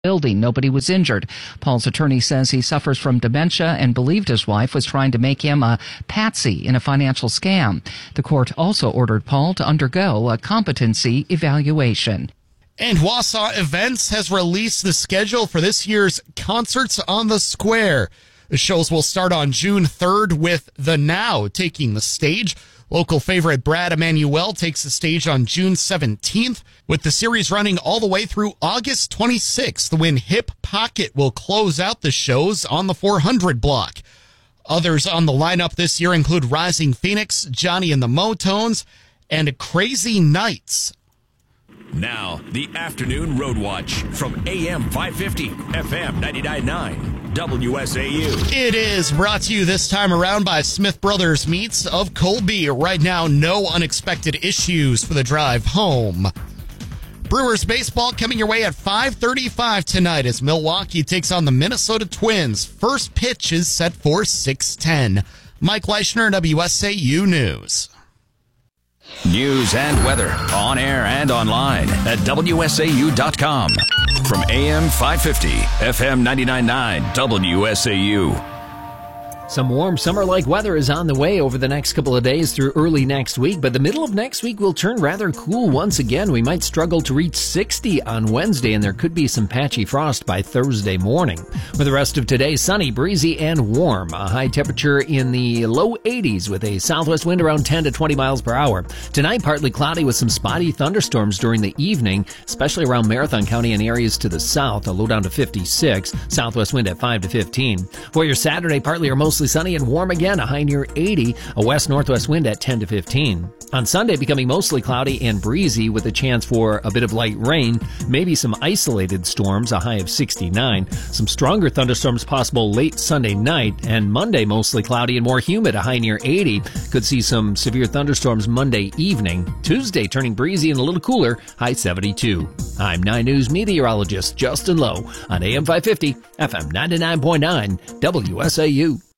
building. Nobody was injured. Paul's attorney says he suffers from dementia and believed his wife was trying to make him a patsy in a financial scam. The court also ordered Paul to undergo a competency evaluation. And Wausau Events has released the schedule for this year's Concerts on the Square. The shows will start on June 3rd with The Now taking the stage. Local favorite Brad Emanuel takes the stage on June 17th, with the series running all the way through August 26th, when Hip Pocket will close out the shows on the 400 block. Others on the lineup this year include Rising Phoenix, Johnny and the Motones, and Crazy Nights. Now, the Afternoon Road Watch from AM 550, FM 99.9. WSAU. It is brought to you this time around by Smith Brothers Meats of Colby. Right now, no unexpected issues for the drive home. Brewers baseball coming your way at 5:35 tonight as Milwaukee takes on the Minnesota Twins. First pitch is set for 6:10. Mike Leischner, WSAU News. News and weather on air and online at WSAU.com. From AM 550, FM 99.9, WSAU. Some warm summer-like weather is on the way over the next couple of days through early next week, but the middle of next week will turn rather cool once again. We might struggle to reach 60 on Wednesday, and there could be some patchy frost by Thursday morning. For the rest of today, sunny, breezy, and warm. A high temperature in the low 80s with a southwest wind around 10 to 20 miles per hour. Tonight, partly cloudy with some spotty thunderstorms during the evening, especially around Marathon County and areas to the south, a low down to 56, southwest wind at 5 to 15. For your Saturday, partly or mostly sunny and warm again, a high near 80, a west-northwest wind at 10 to 15. On Sunday, becoming mostly cloudy and breezy with a chance for a bit of light rain, maybe some isolated storms, a high of 69. Some stronger thunderstorms possible late Sunday night, and Monday mostly cloudy and more humid, a high near 80. Could see some severe thunderstorms Monday evening. Tuesday turning breezy and a little cooler, high 72. I'm 9 News meteorologist Justin Lowe on AM 550, FM 99.9, WSAU.